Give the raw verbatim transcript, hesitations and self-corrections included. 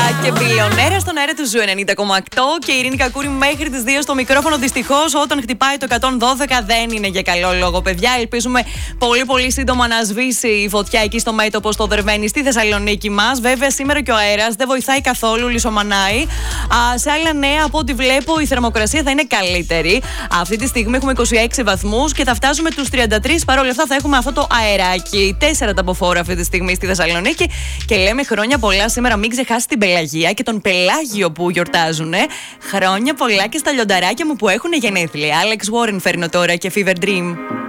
Και μπιλιονέρα στον αέρα του Ζου ενενήντα κόμμα οκτώ και η Ειρήνη Κακούρη μέχρι τις δύο στο μικρόφωνο. Δυστυχώς, όταν χτυπάει το εκατόν δώδεκα δεν είναι για καλό λόγο, παιδιά. Ελπίζουμε πολύ πολύ σύντομα να σβήσει η φωτιά εκεί στο μέτωπο στο Δερβαίνη στη Θεσσαλονίκη μας. Βέβαια, σήμερα και ο αέρας δεν βοηθάει καθόλου, λισομανάει. Α, σε άλλα νέα, από ό,τι βλέπω, η θερμοκρασία θα είναι καλύτερη. Αυτή τη στιγμή έχουμε είκοσι έξι βαθμούς και θα φτάσουμε τους τριάντα τρεις. Παρ' όλα αυτά, θα έχουμε αυτό το αεράκι. Τέσσερα τα αποφόρα αυτή τη στιγμή στη Θεσσαλονίκη. Και λέμε χρόνια πολλά σήμερα. Μην ξεχάσει την Πελαγία και τον Πελάγιο που γιορτάζουν. Χρόνια πολλά και στα λιονταράκια μου που έχουν γενέθλια. Alex Warren φέρνω τώρα και Fever Dream.